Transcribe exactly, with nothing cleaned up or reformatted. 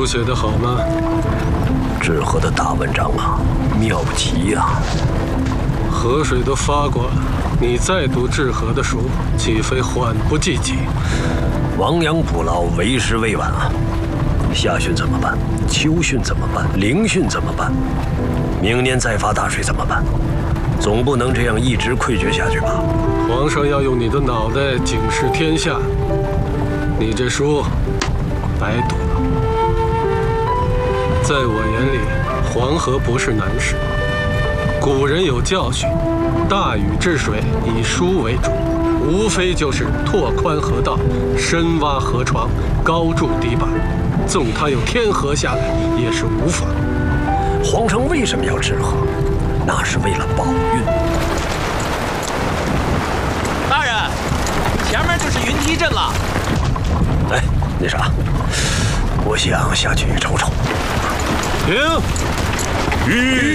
写的好吗？ 治河的大文章啊，妙极呀！ 河水都发过了，你再读治河的书，岂非缓不济急？ 亡羊补牢，为时未晚啊！夏汛怎么办？秋汛怎么办？凌汛怎么办？明年再发大水怎么办？总不能这样一直溃决下去吧？ 皇上要用你的脑袋警示天下，你这书白读了。在我眼里，黄河不是难事。古人有教训，大禹治水以疏为主，无非就是拓宽河道、深挖河床、高筑堤坝，纵它有天河下来也是无妨。 皇上为什么要治河？那是为了保运。 大人，前面就是云梯镇了。 哎，那啥，我想下去瞅瞅。 停！ 吁。